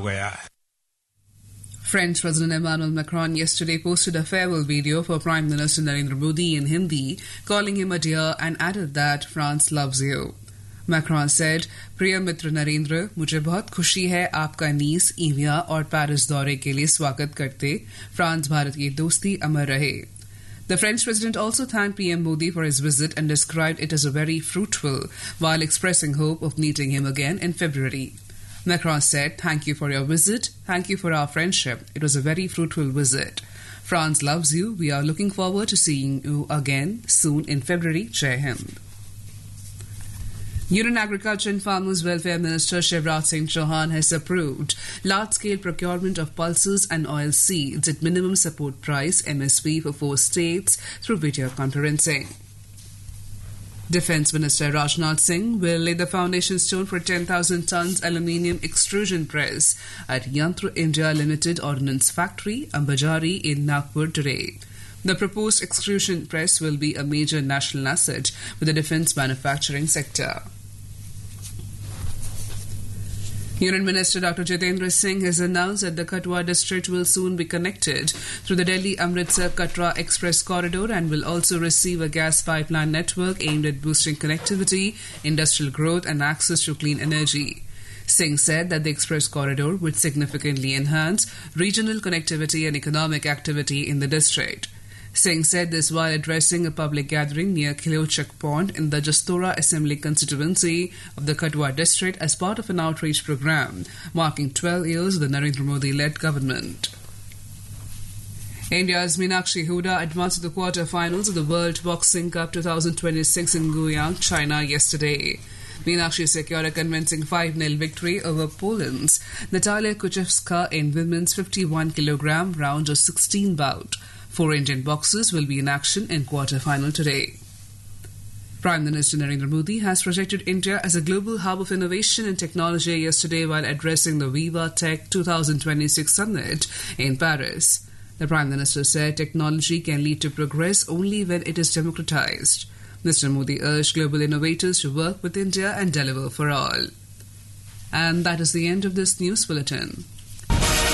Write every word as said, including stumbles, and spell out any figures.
गया है. French President Emmanuel Macron yesterday posted a farewell video for Prime Minister Narendra Modi in Hindi, calling him a dear and added that France loves you. Macron said, प्रिय मित्र नरेंद्र, मुझे बहुत खुशी है आपका नीस, ईविया और Paris दौरे के लिए स्वागत करते. फ्रांस भारत की दोस्ती अमर रहे. The French president also thanked P M Modi for his visit and described it as a very fruitful, while expressing hope of meeting him again in February. Macron said, thank you for your visit, thank you for our friendship. It was a very fruitful visit. France loves you. We are looking forward to seeing you again soon in February. Jai Hind. Union Agriculture and Farmers Welfare Minister Shivraj Singh Chauhan has approved large-scale procurement of pulses and oil seeds at minimum support price M S P for four states through video conferencing. Defence Minister Rajnath Singh will lay the foundation stone for ten thousand tons aluminium extrusion press at Yantra India Limited Ordnance Factory, Ambajari in Nagpur today. The proposed extrusion press will be a major national asset for the defence manufacturing sector. Union Minister Doctor Jitendra Singh has announced that the Katwa district will soon be connected through the Delhi-Amritsar-Katra Express Corridor and will also receive a gas pipeline network aimed at boosting connectivity, industrial growth and access to clean energy. Singh said that the express corridor would significantly enhance regional connectivity and economic activity in the district. Singh said this while addressing a public gathering near Khilochak Pond in the Jastora Assembly constituency of the Katwa district as part of an outreach program marking twelve years of the Narendra Modi-led government. India's Meenakshi Huda advanced to the quarter-finals of the World Boxing Cup twenty twenty-six in Guiyang, China yesterday. Meenakshi secured a convincing five nil victory over Poland's Natalia Kuchevska in women's fifty-one kilogram round of sixteen bout. Four Indian boxers will be in action in quarter-final today. Prime Minister Narendra Modi has projected India as a global hub of innovation and technology yesterday while addressing the Viva Tech twenty twenty-six summit in Paris. The Prime Minister said technology can lead to progress only when it is democratized. Mister Modi urged global innovators to work with India and deliver for all. And that is the end of this news bulletin.